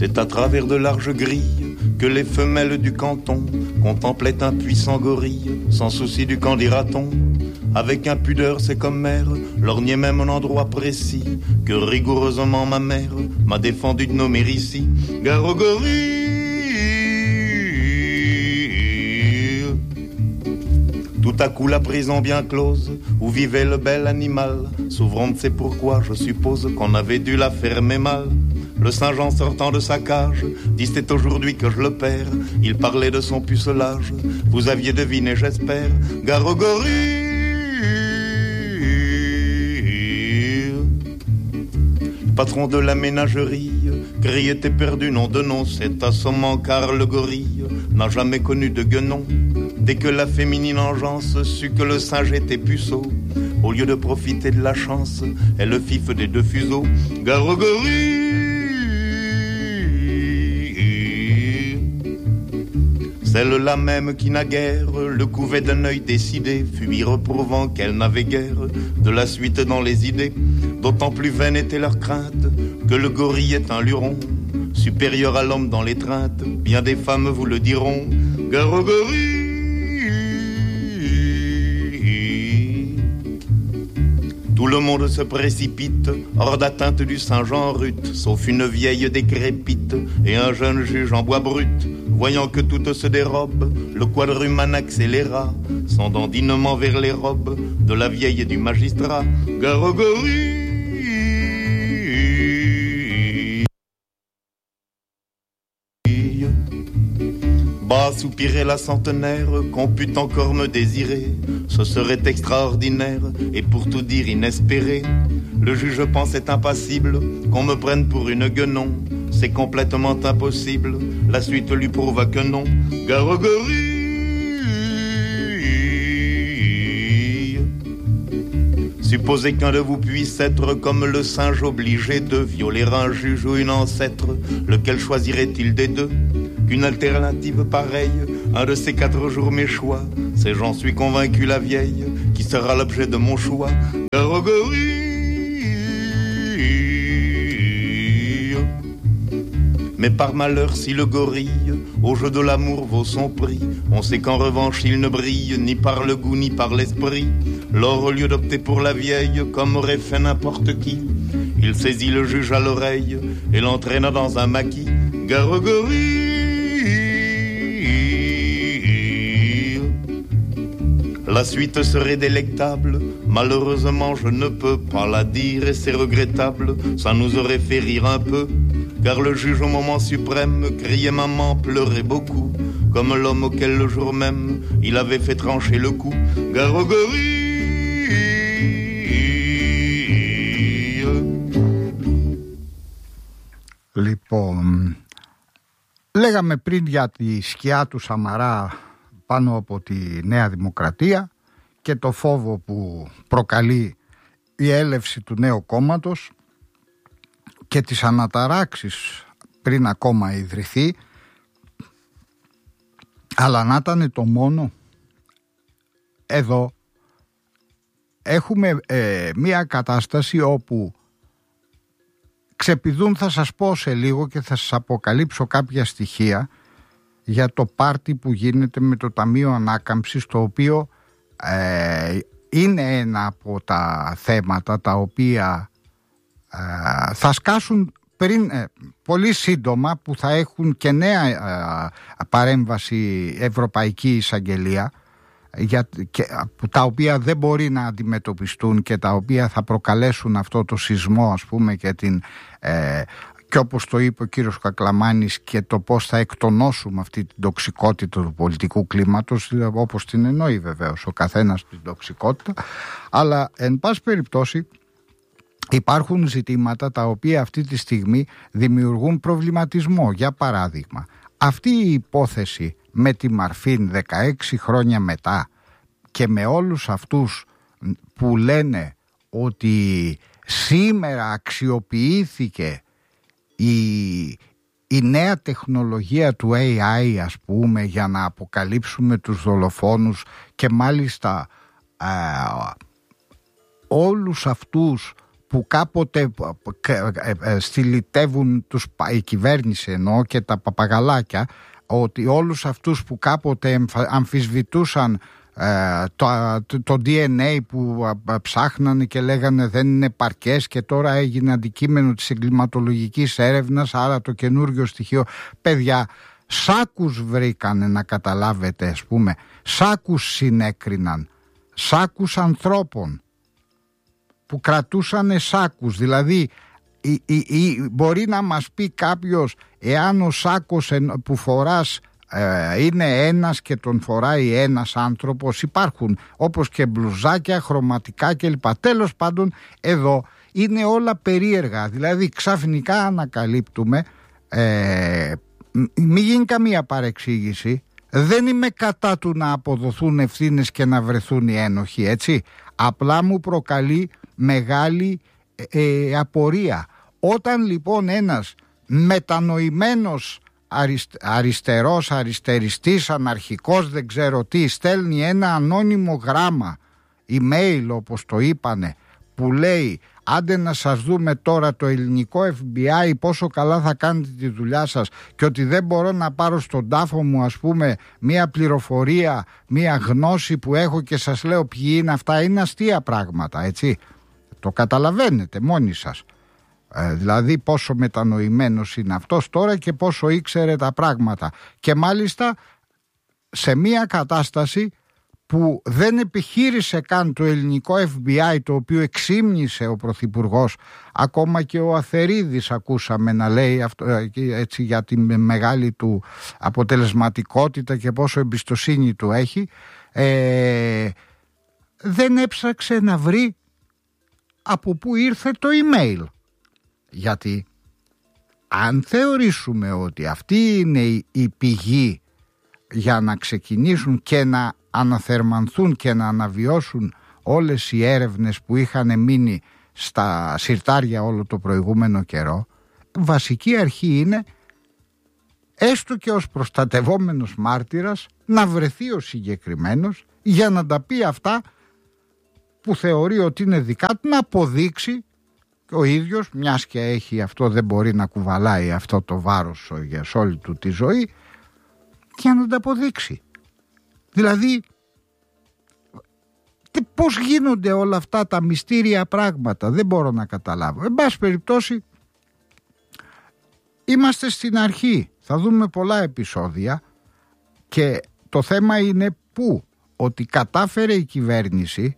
C'est à travers de larges grilles que les femelles du canton contemplaient un puissant gorille, sans souci du qu'en dira-t-on. Avec impudeur, c'est comme mère, lorgnait même un endroit précis que rigoureusement ma mère m'a défendu de nommer ici. Gare au gorille. Tout à coup la prison bien close où vivait le bel animal s'ouvrant, c'est pourquoi je suppose qu'on avait dû la fermer mal. Le Saint-Jean sortant de sa cage dit c'est aujourd'hui que je le perds. Il parlait de son pucelage, vous aviez deviné j'espère. Gare au gorille. Patron de la ménagerie, criait t'es perdu, nom de nom, c'est assommant car le gorille n'a jamais connu de guenon. Dès que la féminine engeance sut que le singe était puceau, au lieu de profiter de la chance, elle le fif des deux fuseaux. Gare au gorille. Celle-là même qui naguère le couvait d'un œil décidé, fut y reprouvant qu'elle n'avait guère de la suite dans les idées. D'autant plus vaine était leur crainte que le gorille est un luron, supérieur à l'homme dans l'étreinte. Bien des femmes vous le diront. Gare au gorille. Tout le monde se précipite hors d'atteinte du Saint-Jean rut, sauf une vieille décrépite et un jeune juge en bois brut. Voyant que tout se dérobe, le quadrumane accéléra son dandinement vers les robes de la vieille et du magistrat. Gare au gorille. Bas soupirait la centenaire, qu'on pût encore me désirer, ce serait extraordinaire et pour tout dire inespéré. Le juge pensait impassible qu'on me prenne pour une guenon. C'est complètement impossible, la suite lui prouva que non. Gare au gorille. Supposez qu'un de vous puisse être comme le singe obligé de violer un juge ou une ancêtre, lequel choisirait-il des deux? Qu'une alternative pareille, un de ces 4 jours mes choix, c'est j'en suis convaincu la vieille, qui sera l'objet de mon choix. Gare au gorille. Mais par malheur si le gorille au jeu de l'amour vaut son prix, on sait qu'en revanche il ne brille ni par le goût ni par l'esprit. Lors au lieu d'opter pour la vieille comme aurait fait n'importe qui, il saisit le juge à l'oreille et l'entraîna dans un maquis. Gare au gorille. La suite serait délectable, malheureusement je ne peux pas la dire et c'est regrettable, ça nous aurait fait rire un peu, car le juge au moment suprême criait maman, pleurait beaucoup, comme l'homme auquel le jour même il avait fait trancher le cou. Gare au gorille. Λοιπόν, λέγαμε πριν για τη σκιά του Σαμαρά πάνω από τη Νέα Δημοκρατία και το φόβο που προκαλεί η έλευση του νέου κόμματος και τις αναταράξεις πριν ακόμα ιδρυθεί. Αλλά να ήταν το μόνο. Εδώ έχουμε μία κατάσταση όπου ξεπηδούν, θα σας πω σε λίγο και θα σας αποκαλύψω κάποια στοιχεία για το πάρτι που γίνεται με το Ταμείο Ανάκαμψης, το οποίο είναι ένα από τα θέματα τα οποία θα σκάσουν πριν πολύ σύντομα, που θα έχουν και νέα παρέμβαση Ευρωπαϊκή Εισαγγελία, τα οποία δεν μπορεί να αντιμετωπιστούν και τα οποία θα προκαλέσουν αυτό το σεισμό, ας πούμε, και όπως το είπε ο κύριος Κακλαμάνης, και το πώς θα εκτονώσουμε αυτή την τοξικότητα του πολιτικού κλίματος, όπως την εννοεί βεβαίως ο καθένας την τοξικότητα. Αλλά εν πάση περιπτώσει υπάρχουν ζητήματα τα οποία αυτή τη στιγμή δημιουργούν προβληματισμό. Για παράδειγμα, αυτή η υπόθεση με τη Μαρφίν 16 χρόνια μετά και με όλους αυτούς που λένε ότι σήμερα αξιοποιήθηκε η νέα τεχνολογία του AI, ας πούμε, για να αποκαλύψουμε τους δολοφόνους, και μάλιστα όλους αυτούς που κάποτε στυλιτεύουν η κυβέρνηση εννοώ και τα παπαγαλάκια, ότι όλους αυτούς που κάποτε αμφισβητούσαν το DNA που ψάχνανε και λέγανε δεν είναι παρκές και τώρα έγινε αντικείμενο της εγκληματολογικής έρευνας, άρα το καινούργιο στοιχείο. Παιδιά, σάκους βρήκανε, να καταλάβετε, ας πούμε, σάκους συνέκριναν, σάκους ανθρώπων που κρατούσαν σάκους. Δηλαδή μπορεί να μας πει κάποιος, εάν ο σάκος που φοράς είναι ένας και τον φοράει ένας άνθρωπος, υπάρχουν όπως και μπλουζάκια, χρωματικά κλπ. Τέλος πάντων, εδώ είναι όλα περίεργα. Δηλαδή ξαφνικά ανακαλύπτουμε, μην γίνει καμία παρεξήγηση, δεν είμαι κατά του να αποδοθούν ευθύνες και να βρεθούν οι ένοχοι, έτσι. Απλά μου προκαλεί μεγάλη απορία όταν λοιπόν ένας μετανοημένος αριστερός, αριστεριστής, αναρχικός, δεν ξέρω τι, στέλνει ένα ανώνυμο γράμμα, email όπως το είπανε, που λέει άντε να σας δούμε τώρα το ελληνικό FBI πόσο καλά θα κάνετε τη δουλειά σας, και ότι δεν μπορώ να πάρω στον τάφο μου, ας πούμε, μία πληροφορία, μία γνώση που έχω και σας λέω ποιοι είναι αυτά. Είναι αστεία πράγματα, έτσι. Το καταλαβαίνετε μόνοι σας. Δηλαδή πόσο μετανοημένος είναι αυτός τώρα και πόσο ήξερε τα πράγματα, και μάλιστα σε μία κατάσταση που δεν επιχείρησε καν το ελληνικό FBI, το οποίο εξήμνησε ο Πρωθυπουργός. Ακόμα και ο Αθερίδης ακούσαμε να λέει αυτό, έτσι, για τη μεγάλη του αποτελεσματικότητα και πόσο εμπιστοσύνη του έχει. Δεν έψαξε να βρει από πού ήρθε το email. Γιατί αν θεωρήσουμε ότι αυτή είναι η πηγή για να ξεκινήσουν και να αναθερμανθούν και να αναβιώσουν όλες οι έρευνες που είχαν μείνει στα συρτάρια όλο το προηγούμενο καιρό, βασική αρχή είναι, έστω και ως προστατευόμενος μάρτυρας, να βρεθεί ο συγκεκριμένος για να τα πει αυτά που θεωρεί ότι είναι δικά του, να αποδείξει ο ίδιος, μιας και έχει αυτό, δεν μπορεί να κουβαλάει αυτό το βάρος για όλη του τη ζωή, για να τα αποδείξει. Δηλαδή πώς γίνονται όλα αυτά τα μυστήρια πράγματα, δεν μπορώ να καταλάβω. Εν πάση περιπτώσει, είμαστε στην αρχή, θα δούμε πολλά επεισόδια, και το θέμα είναι ότι κατάφερε η κυβέρνηση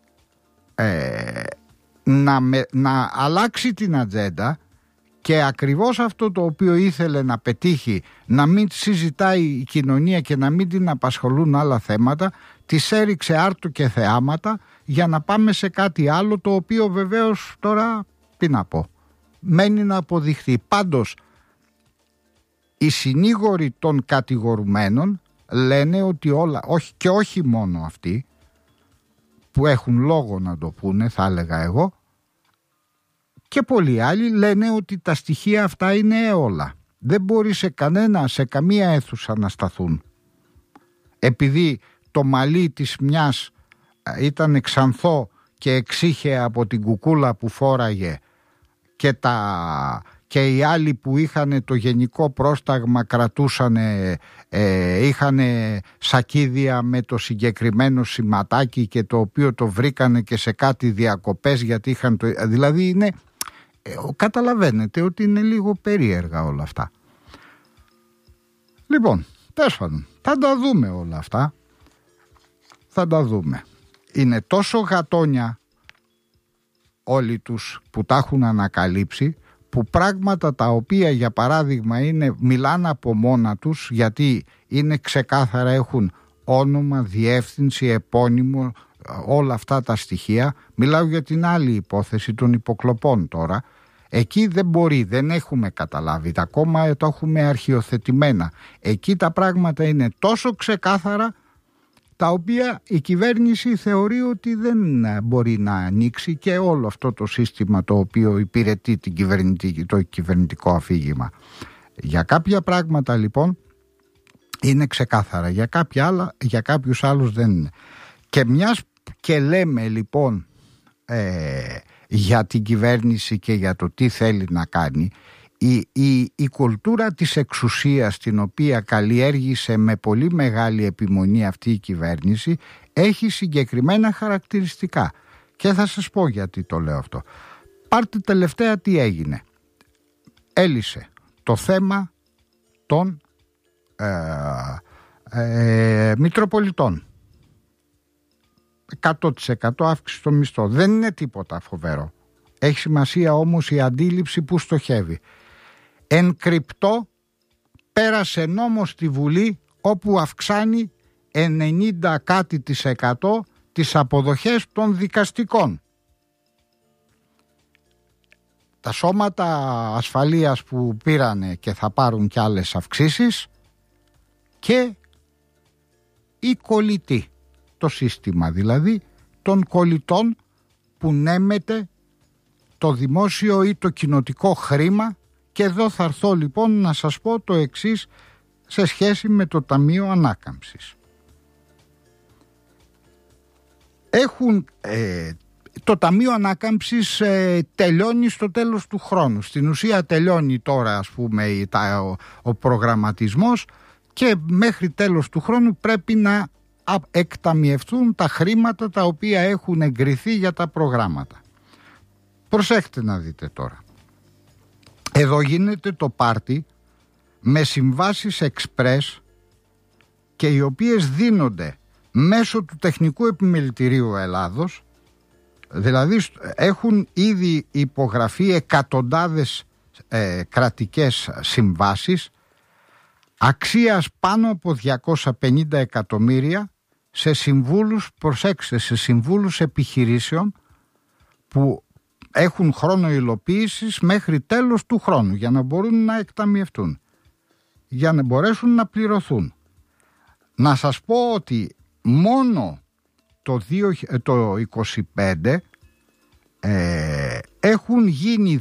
να αλλάξει την ατζέντα, και ακριβώς αυτό το οποίο ήθελε να πετύχει, να μην συζητάει η κοινωνία και να μην την απασχολούν άλλα θέματα, τις έριξε άρτου και θεάματα για να πάμε σε κάτι άλλο, το οποίο βεβαίως τώρα τι να πω, μένει να αποδειχθεί. Πάντως οι συνήγοροι των κατηγορουμένων λένε ότι όλα, και όχι μόνο αυτοί που έχουν λόγο να το πούνε, θα έλεγα εγώ, και πολλοί άλλοι λένε ότι τα στοιχεία αυτά είναι έολα. Δεν μπορεί σε καμία αίθουσα να σταθούν. Επειδή το μαλλί της μιας ήταν ξανθό και εξήχε από την κουκούλα που φόραγε, και οι άλλοι που είχαν το γενικό πρόσταγμα κρατούσαν, είχαν σακίδια με το συγκεκριμένο σηματάκι, και το οποίο το βρήκανε και σε κάτι διακοπές, γιατί είχαν δηλαδή είναι, καταλαβαίνετε ότι είναι λίγο περίεργα όλα αυτά. Λοιπόν, τέλος πάντων, θα τα δούμε όλα αυτά, θα τα δούμε. Είναι τόσο γατόνια όλοι τους που τα έχουν ανακαλύψει, που πράγματα τα οποία για παράδειγμα μιλάνε από μόνα τους, γιατί είναι ξεκάθαρα, έχουν όνομα, διεύθυνση, επώνυμο, όλα αυτά τα στοιχεία. Μιλάω για την άλλη υπόθεση των υποκλοπών τώρα. Εκεί δεν έχουμε καταλάβει, ακόμα το έχουμε αρχιοθετημένα. Εκεί τα πράγματα είναι τόσο ξεκάθαρα, τα οποία η κυβέρνηση θεωρεί ότι δεν μπορεί να ανοίξει, και όλο αυτό το σύστημα το οποίο υπηρετεί το κυβερνητικό αφήγημα. Για κάποια πράγματα λοιπόν είναι ξεκάθαρα, για κάποιους άλλους δεν είναι. Και μιας και λέμε λοιπόν για την κυβέρνηση και για το τι θέλει να κάνει, η κουλτούρα της εξουσίας, την οποία καλλιέργησε με πολύ μεγάλη επιμονή αυτή η κυβέρνηση, έχει συγκεκριμένα χαρακτηριστικά. Και θα σας πω γιατί το λέω αυτό. Πάρτε τελευταία τι έγινε. Έλυσε το θέμα των Μητροπολιτών. 100% αύξηση στο μισθό. Δεν είναι τίποτα φοβερό. Έχει σημασία όμως η αντίληψη που στοχεύει. Εν κρυπτό πέρασε νόμος στη Βουλή όπου αυξάνει 90 κάτι % τις αποδοχές των δικαστικών. Τα σώματα ασφαλείας που πήρανε και θα πάρουν κι άλλες αυξήσεις, και η κολλητή, το σύστημα δηλαδή των κολλητών που νέμεται το δημόσιο ή το κοινοτικό χρήμα. Και εδώ θα έρθω λοιπόν να σας πω το εξής σε σχέση με το Ταμείο Ανάκαμψης. Το Ταμείο Ανάκαμψης τελειώνει στο τέλος του χρόνου. Στην ουσία τελειώνει τώρα, ας πούμε, ο προγραμματισμός, και μέχρι τέλος του χρόνου πρέπει να εκταμιευτούν τα χρήματα τα οποία έχουν εγκριθεί για τα προγράμματα. Προσέχτε να δείτε τώρα. Εδώ γίνεται το πάρτι με συμβάσεις εξπρές, και οι οποίες δίνονται μέσω του Τεχνικού Επιμελητηρίου Ελλάδος. Δηλαδή έχουν ήδη υπογραφεί εκατοντάδες κρατικές συμβάσεις αξίας πάνω από 250 εκατομμύρια σε συμβούλους, προσέξτε, σε συμβούλους επιχειρήσεων που έχουν χρόνο υλοποίησης μέχρι τέλος του χρόνου, για να μπορούν να εκταμιευτούν, για να μπορέσουν να πληρωθούν. Να σας πω ότι μόνο το 2025 έχουν γίνει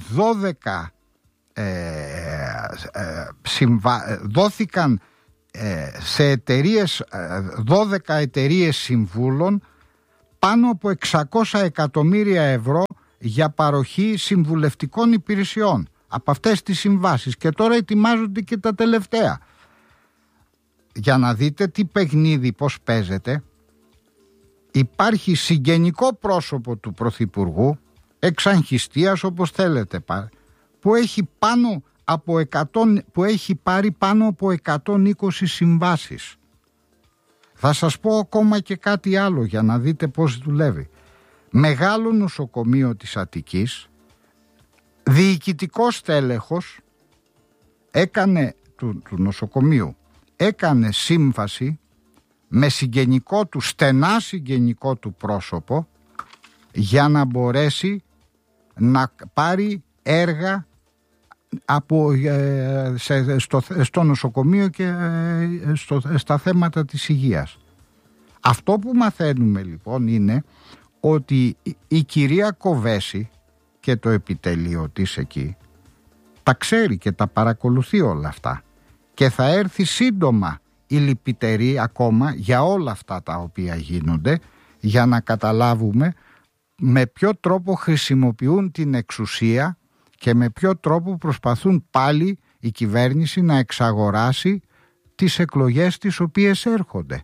12 δόθηκαν σε εταιρείες, 12 εταιρείες συμβούλων πάνω από 600 εκατομμύρια ευρώ για παροχή συμβουλευτικών υπηρεσιών από αυτές τις συμβάσεις, και τώρα ετοιμάζονται και τα τελευταία. Για να δείτε τι παιχνίδι, πώς παίζεται. Υπάρχει συγγενικό πρόσωπο του Πρωθυπουργού, εξαγχιστίας όπως θέλετε, που έχει πάρει πάνω από 120 συμβάσεις. Θα σας πω ακόμα και κάτι άλλο για να δείτε πώς δουλεύει. Μεγάλο νοσοκομείο της Αττικής, διοικητικός τέλεχος του νοσοκομείου έκανε σύμβαση με συγγενικό του, στενά συγγενικό του πρόσωπο, για να μπορέσει να πάρει έργα στο νοσοκομείο και στα θέματα της υγείας. Αυτό που μαθαίνουμε λοιπόν είναι ότι η κυρία Κοβέση και το επιτελείο της εκεί τα ξέρει και τα παρακολουθεί όλα αυτά, και θα έρθει σύντομα η λυπητερή ακόμα για όλα αυτά τα οποία γίνονται, για να καταλάβουμε με ποιο τρόπο χρησιμοποιούν την εξουσία και με ποιο τρόπο προσπαθούν πάλι η κυβέρνηση να εξαγοράσει τις εκλογές τις οποίες έρχονται.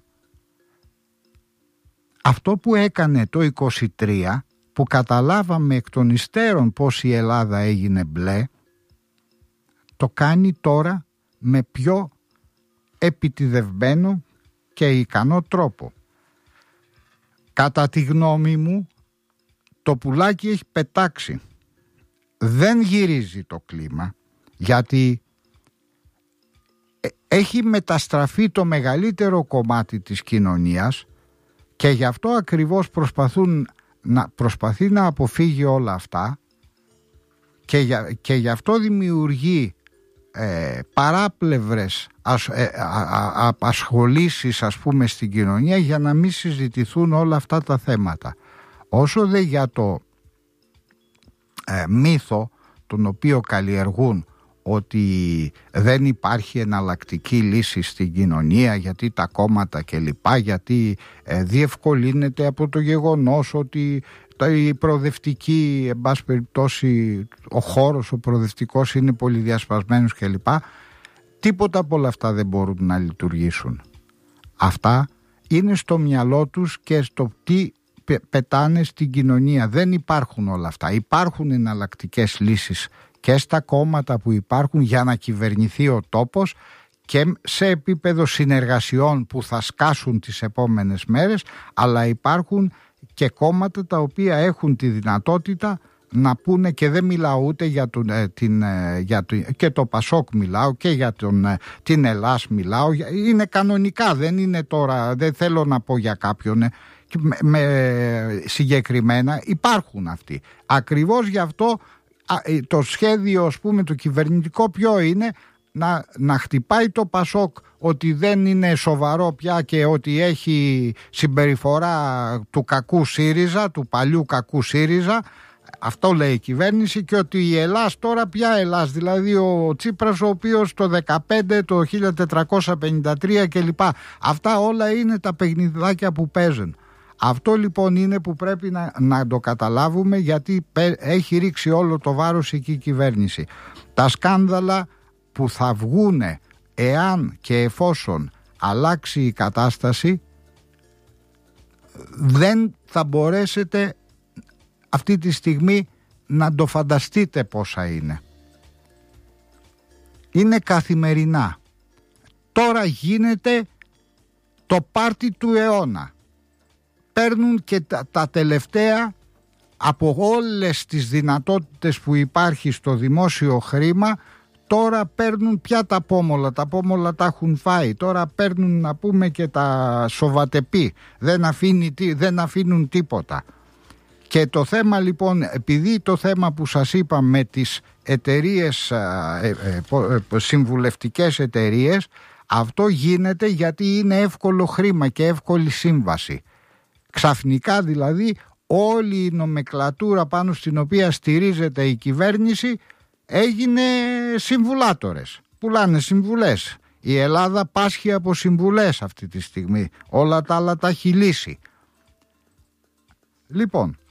Αυτό που έκανε το 23, που καταλάβαμε εκ των υστέρων πως η Ελλάδα έγινε μπλε, το κάνει τώρα με πιο επιτιδευμένο και ικανό τρόπο. Κατά τη γνώμη μου, το πουλάκι έχει πετάξει. Δεν γυρίζει το κλίμα, γιατί έχει μεταστραφεί το μεγαλύτερο κομμάτι της κοινωνίας, και γι' αυτό ακριβώς προσπαθεί να αποφύγει όλα αυτά, και γι' αυτό δημιουργεί παράπλευρες απασχολήσεις, ας πούμε, στην κοινωνία, για να μην συζητηθούν όλα αυτά τα θέματα. Όσο δε για το μύθο τον οποίο καλλιεργούν, ότι δεν υπάρχει εναλλακτική λύση στην κοινωνία, γιατί τα κόμματα κλπ, γιατί διευκολύνεται από το γεγονός ότι η προοδευτική, εν πάση περιπτώσει, ο χώρος, ο προοδευτικός είναι πολυδιασπασμένος κλπ. Τίποτα από όλα αυτά δεν μπορούν να λειτουργήσουν. Αυτά είναι στο μυαλό τους και στο τι πετάνε στην κοινωνία. Δεν υπάρχουν όλα αυτά. Υπάρχουν εναλλακτικές λύσεις και στα κόμματα που υπάρχουν για να κυβερνηθεί ο τόπος και σε επίπεδο συνεργασιών που θα σκάσουν τις επόμενες μέρες, αλλά υπάρχουν και κόμματα τα οποία έχουν τη δυνατότητα να πούνε, και δεν μιλάω ούτε για και το Πασόκ μιλάω και για την Ελλάς μιλάω, είναι κανονικά, δεν είναι τώρα, δεν θέλω να πω για κάποιον συγκεκριμένα, υπάρχουν αυτοί. Ακριβώς γι' αυτό το σχέδιο, ας πούμε, το κυβερνητικό ποιο είναι? Να χτυπάει το Πασόκ ότι δεν είναι σοβαρό πια και ότι έχει συμπεριφορά του κακού ΣΥΡΙΖΑ, του παλιού κακού ΣΥΡΙΖΑ. Αυτό λέει η κυβέρνηση, και ότι η Ελλάς τώρα, ποια Ελλάς? Δηλαδή ο Τσίπρας, ο οποίος το 15, το 1453 κλπ. Αυτά όλα είναι τα παιχνιδάκια που παίζουν. Αυτό λοιπόν είναι που πρέπει να το καταλάβουμε, γιατί έχει ρίξει όλο το βάρος εκεί η κυβέρνηση. Τα σκάνδαλα που θα βγούνε εάν και εφόσον αλλάξει η κατάσταση, δεν θα μπορέσετε αυτή τη στιγμή να το φανταστείτε πόσα είναι. Είναι καθημερινά. Τώρα γίνεται το πάρτι του αιώνα. Παίρνουν και τα τελευταία από όλες τις δυνατότητες που υπάρχει στο δημόσιο χρήμα. Τώρα παίρνουν πια τα πόμολα τα έχουν φάει. Τώρα παίρνουν, να πούμε, και τα σοβατεπή. Δεν αφήνουν τίποτα. Και το θέμα λοιπόν, επειδή το θέμα που σας είπα με τις εταιρείες, συμβουλευτικές εταιρείες, αυτό γίνεται γιατί είναι εύκολο χρήμα και εύκολη σύμβαση. Ξαφνικά δηλαδή όλη η νομεκλατούρα πάνω στην οποία στηρίζεται η κυβέρνηση έγινε συμβουλάτορες. Πουλάνε συμβουλές. Η Ελλάδα πάσχει από συμβουλές αυτή τη στιγμή. Όλα τα άλλα τα έχει λύσει. Λοιπόν,